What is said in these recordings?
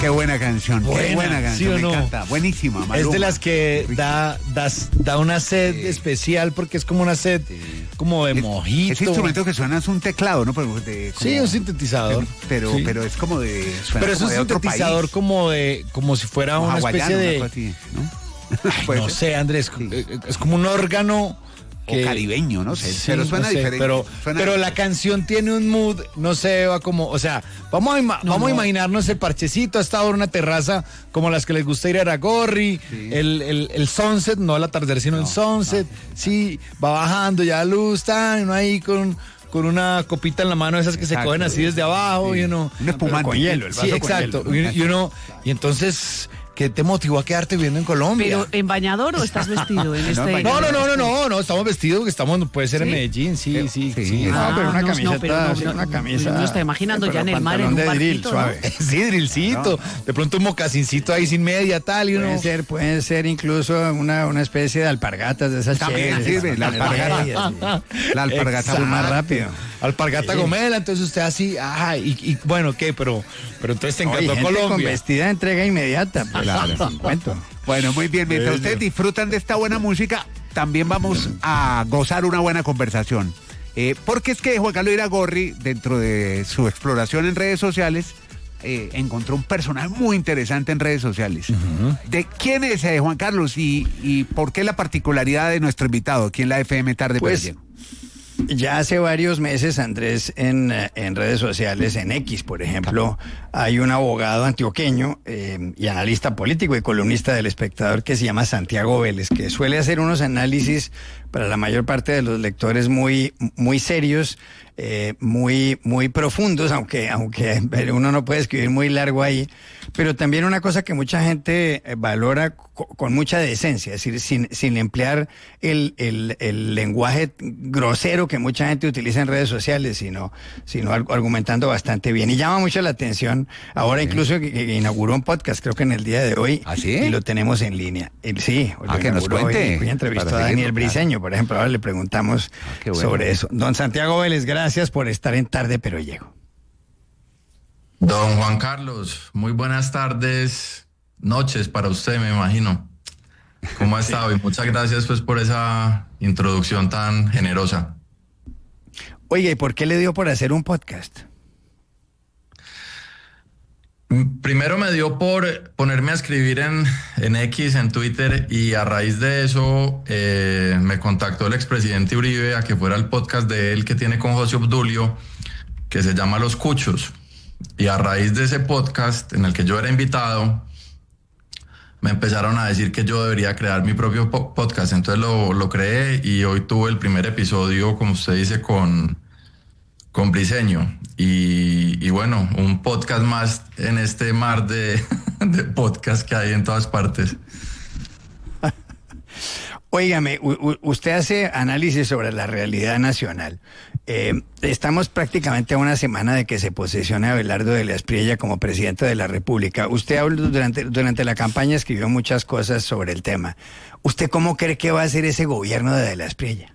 Qué buena canción, Buena, qué buena canción, ¿sí o no? me encanta. Buenísima, Maluma. Es de las que da una sed especial porque es como una sed como de mojito. Ese instrumento que suena es un teclado, ¿no? Sí, un sintetizador. Pero Sí. es como de... Pero es un de otro sintetizador país. como si fuera Como una hawaiano, especie de... una cosa así, ¿no? Ay, Puede no ser. sé, Andrés, es como un órgano O caribeño, no sé, Sí, pero suena no sé, diferente. Pero Suena- la canción tiene un mood, no sé, va como, o sea, vamos a imaginarnos el parchecito, hasta ahora una terraza como las que les gusta ir a Aragorri, Sí. el sunset, no el atardecer, sino el sunset, sí, va bajando ya la luz, está uno ahí con una copita en la mano, esas que se Exacto. cogen así desde abajo, Sí. y uno... Un espumante. Con hielo, sí, exacto, y entonces... ¿Qué te motivó a quedarte viviendo en Colombia? ¿Pero en bañador o estás vestido en este? No, estamos vestidos porque puede ser en Medellín, sí. pero una camiseta, pero una camisa. Yo me estoy imaginando ya en el mar, en pantalón un de drill, barquito, suave. ¿no? Sí, drillcito, de pronto un mocasincito ahí sin media, tal, y uno... Puede ser incluso una especie de alpargatas de esas También chéveres, sirve, la para alpargata. medias, sí. La alpargata Exacto. Más rápido. Alpargata Sí. gomela, entonces usted así, y bueno, ¿qué? Pero entonces te encantó Oye, gente con Colombia. vestida de entrega inmediata. Pues, Claro. sin cuento. Bueno, muy bien. Mientras Bello. ustedes disfrutan de esta buena música, también vamos a gozar una buena conversación. Porque es que Juan Carlos Iragorri, dentro de su exploración en redes sociales, encontró un personaje muy interesante en redes sociales. ¿De quién es Juan Carlos y por qué la particularidad de nuestro invitado aquí en la FM Tarde Pues, Pero Llego? Ya hace varios meses, Andrés, en redes sociales, en X, por ejemplo, hay un abogado antioqueño y analista político y columnista del Espectador que se llama Santiago Vélez, que suele hacer unos análisis para la mayor parte de los lectores muy serios, muy profundos, aunque uno no puede escribir muy largo ahí, pero también una cosa que mucha gente valora con mucha decencia, es decir, sin emplear el lenguaje grosero que mucha gente utiliza en redes sociales, sino argumentando bastante bien. Y llama mucho la atención, ahora incluso que inauguró un podcast, creo que en el día de hoy, ¿Ah, sí? y lo tenemos en línea. Sí, lo Que nos inauguró cuente. hoy entrevistó Para a Daniel seguirlo, Briceño, por ejemplo, ahora le preguntamos qué bueno. sobre eso. Don Santiago Vélez, gracias por estar en Tarde Pero Llego. Don Juan Carlos, muy buenas tardes, noches para usted, me imagino. ¿Cómo ha estado? Y muchas gracias pues por esa introducción tan generosa. Oiga, ¿y por qué le dio por hacer un podcast? Primero me dio por ponerme a escribir en X, en Twitter, y a raíz de eso me contactó el expresidente Uribe a que fuera el podcast de él que tiene con José Obdulio, que se llama Los Cuchos. Y a raíz de ese podcast en el que yo era invitado, me empezaron a decir que yo debería crear mi propio podcast. Entonces lo creé y hoy tuve el primer episodio, como usted dice, con Briceño. Y bueno, un podcast más en este mar de podcast que hay en todas partes. Óigame, usted hace análisis sobre la realidad nacional. Estamos prácticamente a una semana de que se posesione Abelardo de la Espriella como presidente de la República. Usted habló durante la campaña, escribió muchas cosas sobre el tema. ¿Usted cómo cree que va a ser ese gobierno de la Espriella?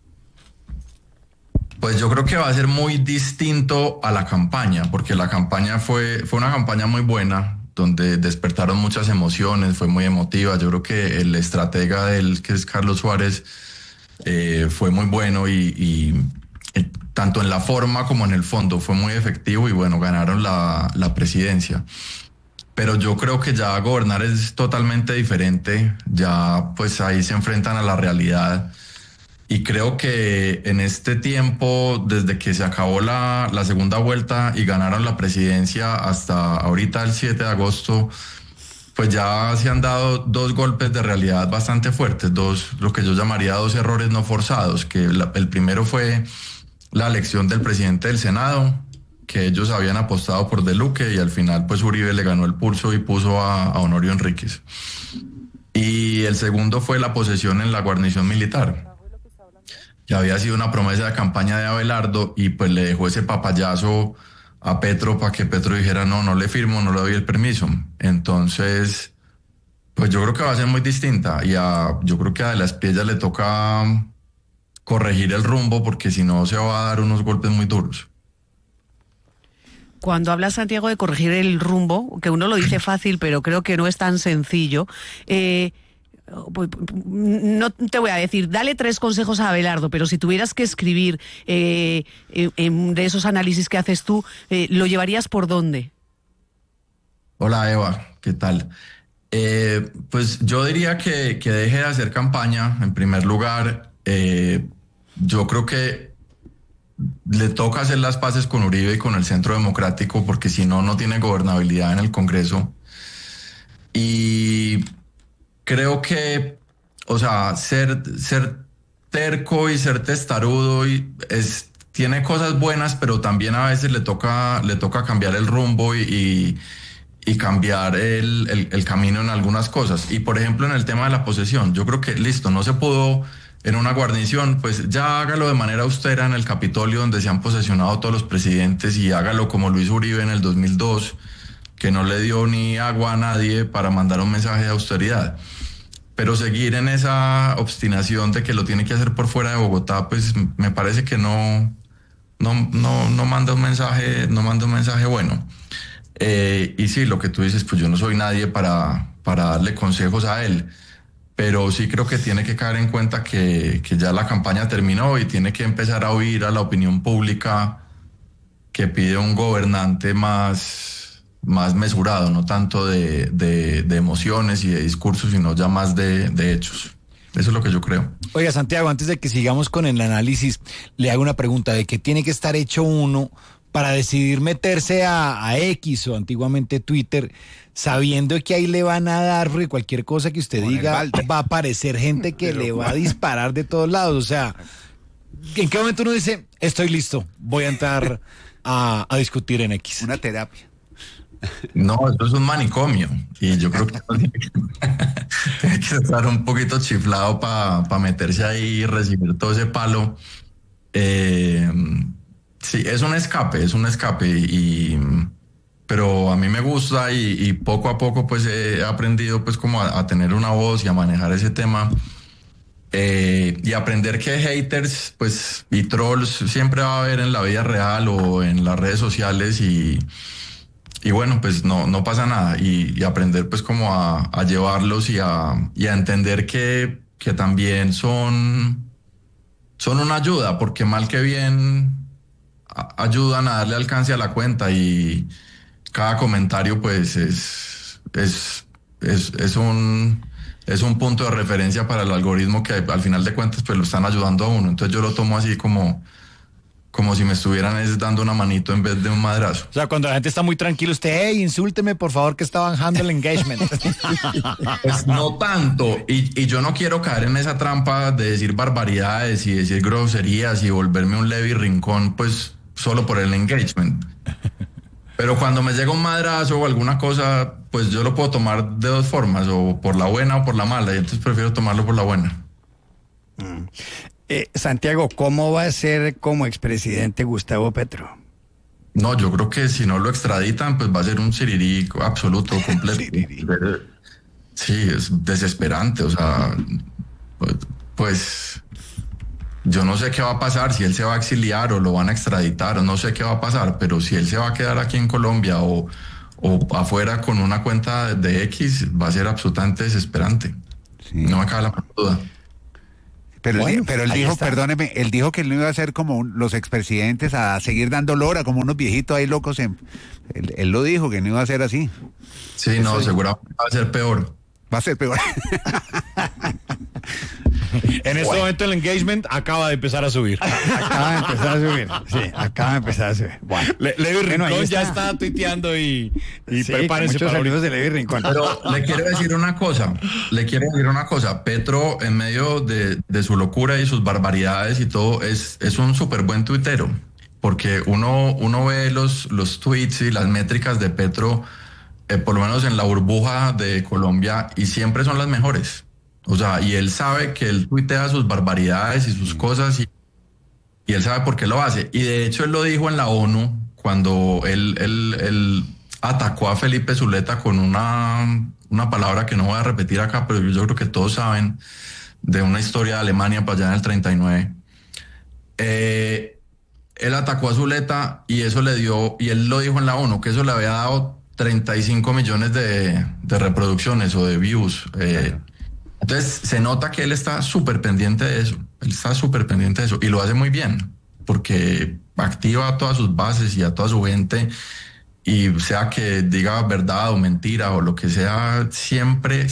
Pues yo creo que va a ser muy distinto a la campaña, porque la campaña fue una campaña muy buena, donde despertaron muchas emociones, fue muy emotiva. Yo creo que el estratega de él, que es Carlos Suárez, fue muy bueno y tanto en la forma como en el fondo fue muy efectivo y bueno, ganaron la presidencia. Pero yo creo que ya gobernar es totalmente diferente, ya pues ahí se enfrentan a la realidad. Y creo que en este tiempo, desde que se acabó la segunda vuelta y ganaron la presidencia hasta ahorita el 7 de agosto, pues ya se han dado dos golpes de realidad bastante fuertes, lo que yo llamaría dos errores no forzados, que el primero fue la elección del presidente del Senado, que ellos habían apostado por De Luque y al final pues Uribe le ganó el pulso y puso a Honorio Enríquez. Y el segundo fue la posesión en la guarnición militar. Que había sido una promesa de campaña de Abelardo y pues le dejó ese papayazo a Petro para que Petro dijera no le firmo, no le doy el permiso. Entonces, pues yo creo que va a ser muy distinta y yo creo que a De la Espriella le toca corregir el rumbo porque si no se va a dar unos golpes muy duros. Cuando habla Santiago de corregir el rumbo, que uno lo dice fácil, pero creo que no es tan sencillo, no te voy a decir, dale 3 consejos a Abelardo, pero si tuvieras que escribir de esos análisis que haces tú, ¿lo llevarías por dónde? Hola Eva, ¿qué tal? Pues yo diría que deje de hacer campaña, en primer lugar. Yo creo que le toca hacer las paces con Uribe y con el Centro Democrático, porque si no, no tiene gobernabilidad en el Congreso. Y creo que, o sea, ser terco y ser testarudo tiene cosas buenas, pero también a veces le toca cambiar el rumbo y cambiar el camino en algunas cosas. Y por ejemplo, en el tema de la posesión, yo creo que listo, no se pudo en una guarnición, pues ya hágalo de manera austera en el Capitolio, donde se han posesionado todos los presidentes, y hágalo como lo hizo Uribe en el 2002, que no le dio ni agua a nadie para mandar un mensaje de austeridad. Pero seguir en esa obstinación de que lo tiene que hacer por fuera de Bogotá, pues me parece que no manda un mensaje bueno. Y sí, lo que tú dices, pues yo no soy nadie para darle consejos a él, pero sí creo que tiene que caer en cuenta que ya la campaña terminó y tiene que empezar a oír a la opinión pública, que pide un gobernante más mesurado, no tanto de emociones y de discursos, sino ya más de hechos. Eso es lo que yo creo. Oiga, Santiago, antes de que sigamos con el análisis, le hago una pregunta de qué tiene que estar hecho uno para decidir meterse a X o antiguamente Twitter, sabiendo que ahí le van a dar, porque cualquier cosa que usted Con diga va a aparecer gente que le va a disparar de todos lados. O sea, ¿en qué momento uno dice, estoy listo, voy a entrar a discutir en X? Una terapia. No, eso es un manicomio, y yo creo que tiene que estar un poquito chiflado para meterse ahí y recibir todo ese palo. Sí, es un escape, pero a mí me gusta y poco a poco pues he aprendido pues como a tener una voz y a manejar ese tema, y aprender que haters pues y trolls siempre va a haber en la vida real o en las redes sociales, y bueno, pues no pasa nada, y aprender pues como a llevarlos y a entender que también son una ayuda, porque mal que bien ayudan a darle alcance a la cuenta, y cada comentario pues es un punto de referencia para el algoritmo, que al final de cuentas pues lo están ayudando a uno. Entonces yo lo tomo así como si me estuvieran dando una manito en vez de un madrazo. O sea, cuando la gente está muy tranquila, usted, hey, insúlteme por favor que está bajando el engagement. Pues no tanto, y yo no quiero caer en esa trampa de decir barbaridades y decir groserías y volverme un Levi Rincón, pues solo por el engagement. Pero cuando me llega un madrazo o alguna cosa, pues yo lo puedo tomar de dos formas, o por la buena o por la mala, y entonces prefiero tomarlo por la buena. Santiago, ¿cómo va a ser como expresidente Gustavo Petro? No, yo creo que si no lo extraditan, pues va a ser un sirirí absoluto, completo. Sí, es desesperante, o sea, pues yo no sé qué va a pasar, si él se va a exiliar o lo van a extraditar, no sé qué va a pasar, pero si él se va a quedar aquí en Colombia o afuera con una cuenta de X, va a ser absolutamente desesperante. Sí. No me cabe la menor duda. Pero Bueno, él dijo, está. perdóneme, él dijo que él no iba a ser como los expresidentes, a seguir dando lora, como unos viejitos ahí locos. Él lo dijo, que no iba a ser así. Sí, no, seguramente va a ser peor. Va a ser peor. En este momento el engagement acaba de empezar a subir. Acaba de empezar a subir. Sí, acaba de empezar a subir. Bueno, Levi Bueno, ahí Rincón ya está. está tuiteando y sí, prepárense muchos para saludos de Levi Rincón. Pero le quiero decir una cosa, Petro, en medio de su locura y sus barbaridades y todo, es un súper buen tuitero, porque uno ve los tweets y las métricas de Petro, por lo menos en la burbuja de Colombia, y siempre son las mejores. O sea, y él sabe que él tuitea sus barbaridades y sus cosas, y él sabe por qué lo hace. Y de hecho él lo dijo en la ONU cuando él atacó a Felipe Zuleta con una palabra que no voy a repetir acá, pero yo creo que todos saben, de una historia de Alemania para allá en el 39. él atacó a Zuleta y eso le dio, y él lo dijo en la ONU, que eso le había dado 35 millones de reproducciones o de views. Entonces se nota que él está súper pendiente de eso, y lo hace muy bien, porque activa a todas sus bases y a toda su gente, y sea que diga verdad o mentira o lo que sea, siempre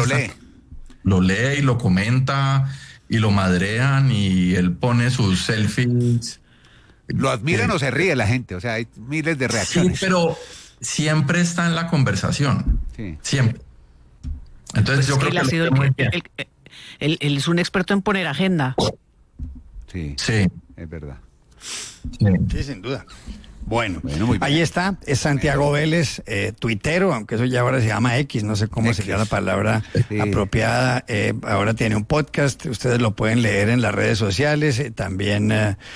lo lee y lo comenta y lo madrean y él pone sus selfies. Lo admiran o se ríe la gente, o sea, hay miles de reacciones. Sí, pero siempre está en la conversación, siempre. Entonces yo creo que él es un experto en poner agenda. Sí, es verdad. Sí, sin duda. Bueno, muy bien. Ahí está, es Santiago Vélez, tuitero, aunque eso ya ahora se llama X, no sé cómo sería la palabra apropiada. Ahora tiene un podcast, ustedes lo pueden leer en las redes sociales, también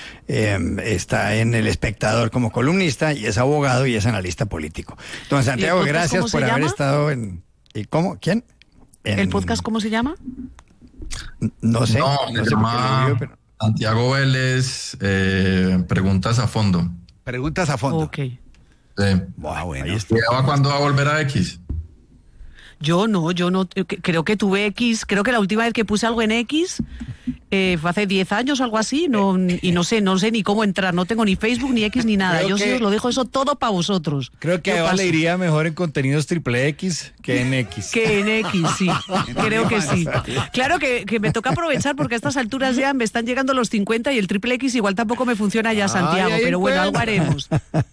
está en El Espectador como columnista, y es abogado y es analista político. Entonces, Santiago, gracias por haber estado en... ¿Y cómo? ¿Quién? ¿El podcast cómo se llama? No sé. Se llama Santiago Vélez, Preguntas a Fondo. Preguntas a fondo. Ok. Sí. Wow, bueno. ¿Cuándo va a volver a X? Yo no, creo que tuve X, creo que la última vez que puse algo en X fue hace 10 años o algo así, y no sé ni cómo entrar, no tengo ni Facebook, ni X, ni nada. Yo sí os lo dejo eso todo para vosotros. Creo que a Eva le iría mejor en contenidos XXX que en X. Que en X, sí, creo que sí. Claro que me toca aprovechar porque a estas alturas ya me están llegando los 50 y el XXX igual tampoco me funciona ya, Santiago, pero bueno, algo haremos.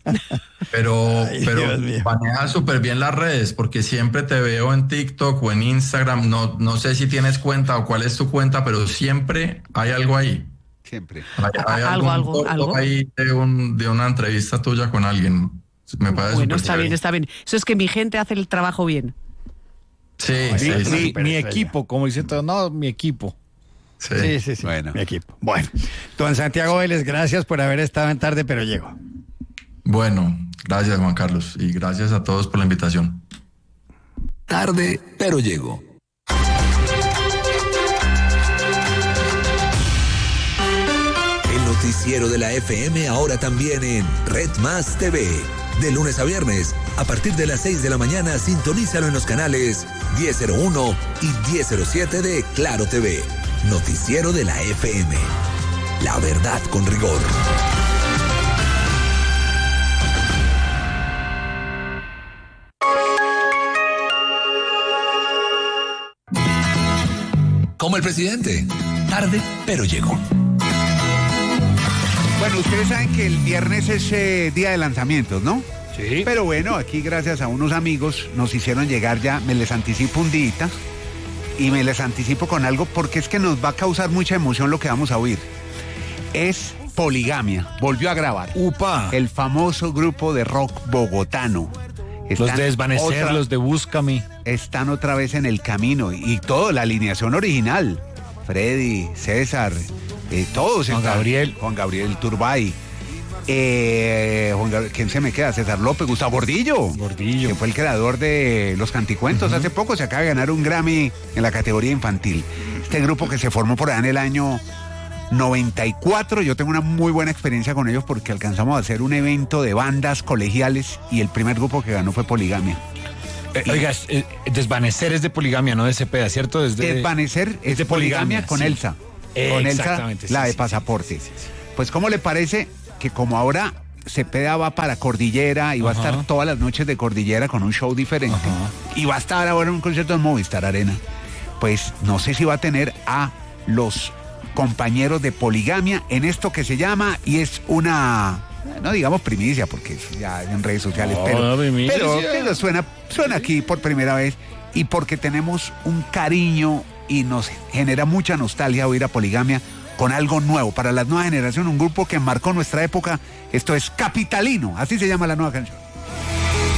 Pero manejas súper bien las redes, porque siempre te veo en TikTok o en Instagram, no sé si tienes cuenta o cuál es tu cuenta, pero siempre hay algo ahí. Siempre. Hay algo ahí de una entrevista tuya con alguien. Me parece bueno, está bien. Eso es que mi gente hace el trabajo bien. Sí. Mi equipo, como dicen todos, mi equipo. Sí. Bueno. Mi equipo. Bueno, don Santiago Vélez, gracias por haber estado en Tarde Pero Llego. Bueno, gracias Juan Carlos y gracias a todos por la invitación. Tarde Pero Llego. El noticiero de la FM ahora también en Red Más TV. De lunes a viernes, a partir de las 6 de la mañana, sintonízalo en los canales 1001 y 1007 de Claro TV. Noticiero de la FM. La verdad con rigor. Como el presidente. Tarde, pero llegó. Bueno, ustedes saben que el viernes es día de lanzamientos, ¿no? Sí. Pero bueno, aquí gracias a unos amigos nos hicieron llegar ya, me les anticipo un día y me les anticipo con algo porque es que nos va a causar mucha emoción lo que vamos a oír. Es Poligamia, volvió a grabar. ¡Upa! El famoso grupo de rock bogotano. Los de Desvanecer, los de Búscame. Están otra vez en el camino y toda la alineación original. Freddy, César, todos. Juan Gabriel Turbay. ¿Quién se me queda? César López, Gustavo Gordillo, que fue el creador de Los Canticuentos. Hace poco se acaba de ganar un Grammy en la categoría infantil. Este grupo que se formó por allá en el año 94, yo tengo una muy buena experiencia con ellos porque alcanzamos a hacer un evento de bandas colegiales y el primer grupo que ganó fue Poligamia. Oiga, Desvanecer es de Poligamia, no de Cepeda, ¿cierto? Desvanecer es de Poligamia con Elsa. Con Elsa, la de Pasaporte. Pues, ¿cómo le parece que como ahora Cepeda va para Cordillera y va a estar todas las noches de Cordillera con un show diferente y va a estar ahora en un concierto en Movistar Arena? Pues no sé si va a tener a los compañeros de Poligamia en esto que se llama, y es una, no digamos primicia porque ya en redes sociales, pero suena aquí por primera vez, y porque tenemos un cariño y nos genera mucha nostalgia oír a Poligamia con algo nuevo para la nueva generación, un grupo que marcó nuestra época. Esto es Capitalino, así se llama la nueva canción.